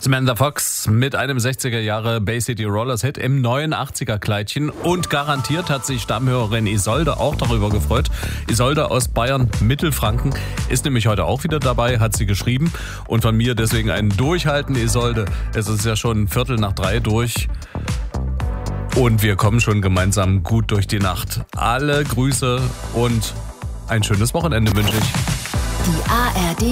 Samantha Fox mit einem 60er Jahre Bay City Rollers Hit im neuen 80er Kleidchen und garantiert hat sich Stammhörerin Isolde auch darüber gefreut. Isolde aus Bayern, Mittelfranken, ist nämlich heute auch wieder dabei, hat sie geschrieben und von mir deswegen ein Durchhalten, Isolde. Es ist ja schon 2:45 durch und wir kommen schon gemeinsam gut durch die Nacht. Alle Grüße und ein schönes Wochenende wünsche ich. Die ARD